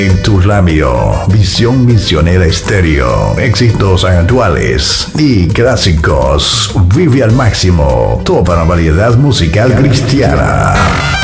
En tu radio, Visión Misionera Estéreo, éxitos actuales y clásicos. Vive al máximo toda la variedad musical cristiana.